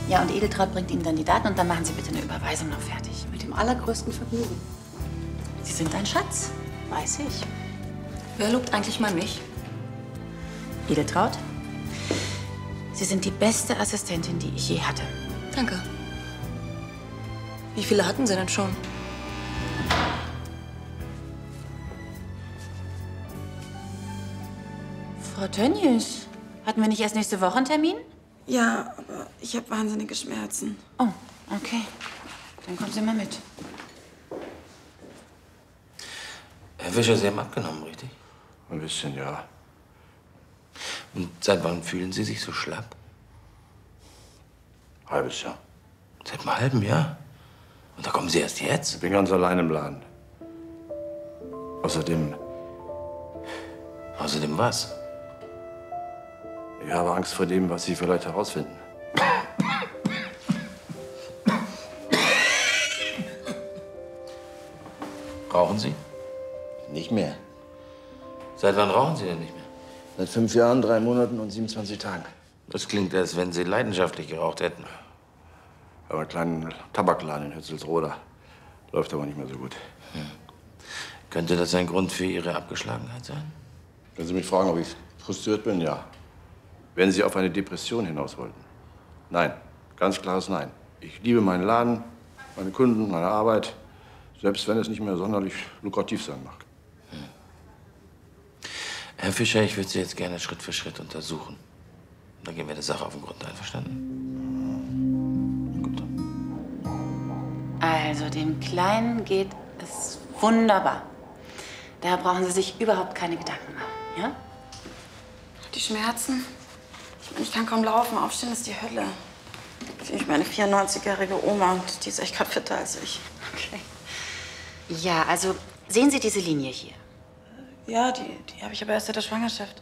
Ja, und Edeltraud bringt Ihnen dann die Daten und dann machen Sie bitte eine Überweisung noch fertig. Mit dem allergrößten Vergnügen. Sie sind ein Schatz. Weiß ich. Wer lobt eigentlich mal mich? Edeltraud, Sie sind die beste Assistentin, die ich je hatte. Danke. Wie viele hatten Sie denn schon? Frau Tönnies, hatten wir nicht erst nächste Woche einen Termin? Ja, aber ich habe wahnsinnige Schmerzen. Oh, okay. Dann kommen Sie mal mit. Herr Fischer, Sie haben abgenommen, richtig? Ein bisschen, ja. Und seit wann fühlen Sie sich so schlapp? Halbes Jahr. Seit einem halben Jahr? Und da kommen Sie erst jetzt? Ich bin ganz allein im Laden. Außerdem, Außerdem was? ich habe Angst vor dem, was Sie vielleicht herausfinden. Rauchen Sie? Nicht mehr. Seit wann rauchen Sie denn nicht mehr? Seit 5 Jahren, 3 Monaten und 27 Tagen. Das klingt, als wenn Sie leidenschaftlich geraucht hätten. Aber einen kleinen Tabakladen in Hützelsroda. Läuft aber nicht mehr so gut. Könnte das ein Grund für Ihre Abgeschlagenheit sein? Wenn Sie mich fragen, ob ich frustriert bin, ja. Wenn Sie auf eine Depression hinaus wollten? Nein. Ganz klares Nein. Ich liebe meinen Laden, meine Kunden, meine Arbeit. Selbst wenn es nicht mehr sonderlich lukrativ sein mag. Herr Fischer, ich würde Sie jetzt gerne Schritt für Schritt untersuchen. Dann gehen wir der Sache auf den Grund. Einverstanden? Gut. Also, dem Kleinen geht es wunderbar. Da brauchen Sie sich überhaupt keine Gedanken machen, ja? Die Schmerzen? Ich meine, ich kann kaum laufen. Aufstehen ist die Hölle. Ich meine 94-jährige Oma und die ist echt gerade fitter als ich. Okay. Ja, also sehen Sie diese Linie hier. Ja, die habe ich aber erst seit der Schwangerschaft.